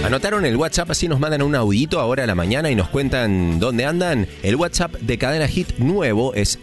Anotaron el WhatsApp, así nos mandan un audito ahora a la mañana y nos cuentan dónde andan. El WhatsApp de Cadena Hit nuevo es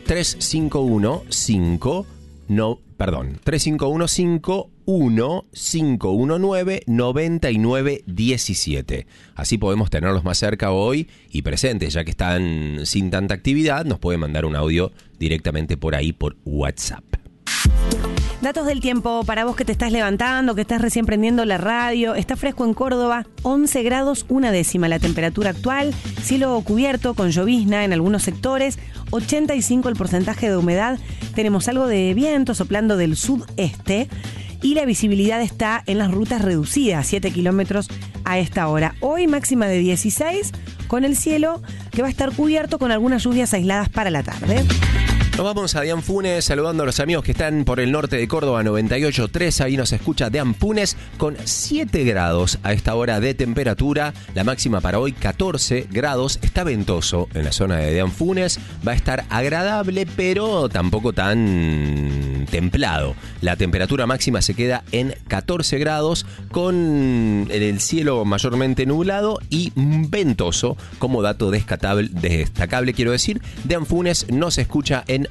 351-519-9917. Así podemos tenerlos más cerca hoy y presentes, ya que están sin tanta actividad, nos pueden mandar un audio directamente por ahí, por WhatsApp. Datos del tiempo para vos que te estás levantando, que estás recién prendiendo la radio. Está fresco en Córdoba, 11 grados, 1/10 la temperatura actual. Cielo cubierto con llovizna en algunos sectores, 85 el porcentaje de humedad. Tenemos algo de viento soplando del sudeste y la visibilidad está en las rutas reducidas, 7 kilómetros a esta hora. Hoy máxima de 16 con el cielo que va a estar cubierto con algunas lluvias aisladas para la tarde. Nos vamos a Dean Funes saludando a los amigos que están por el norte de Córdoba, 98.3. Ahí nos escucha Dean Funes con 7 grados a esta hora de temperatura. La máxima para hoy 14 grados. Está ventoso en la zona de Dean Funes. Va a estar agradable, pero tampoco tan templado. La temperatura máxima se queda en 14 grados con el cielo mayormente nublado y ventoso. Como dato destacable, quiero decir, Dean Funes nos escucha en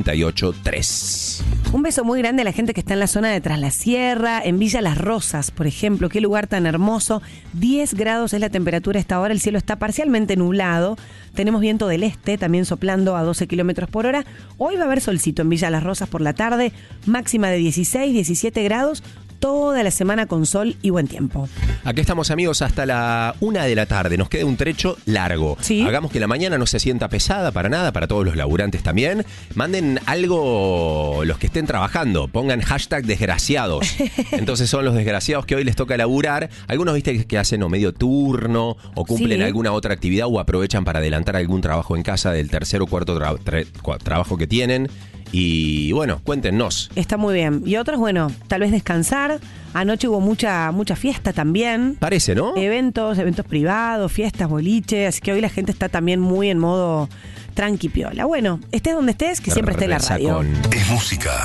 98.3. Un beso muy grande a la gente que está en la zona de Tras la Sierra, en Villa Las Rosas, por ejemplo. Qué lugar tan hermoso. 10 grados es la temperatura a esta hora. El cielo está parcialmente nublado. Tenemos viento del este, también soplando a 12 kilómetros por hora. Hoy va a haber solcito en Villa Las Rosas por la tarde. Máxima de 16, 17 grados. Toda la semana con sol y buen tiempo. Aquí estamos, amigos, hasta la 1 de la tarde. Nos queda un trecho largo. ¿Sí? Hagamos que la mañana no se sienta pesada para nada, para todos los laburantes también. Manden algo los que estén trabajando. Pongan hashtag desgraciados. Entonces son los desgraciados que hoy les toca laburar. Algunos, viste, que hacen o medio turno o cumplen alguna otra actividad o aprovechan para adelantar algún trabajo en casa del tercer o cuarto trabajo que tienen. Y bueno, cuéntenos. Está muy bien. Y otros, bueno, tal vez descansar. Anoche hubo mucha fiesta también. Parece, ¿no? Eventos privados, fiestas, boliche. Así que hoy la gente está también muy en modo tranqui piola. Bueno, estés donde estés, que siempre esté la radio. Es música.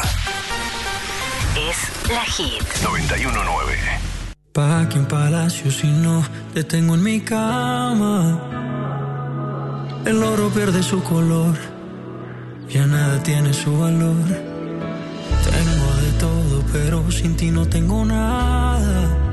Es la Hit. 91.9. Pa' que en palacio si no te tengo en mi cama. El oro pierde su color. Ya nada tiene su valor. Tengo de todo, pero sin ti no tengo nada.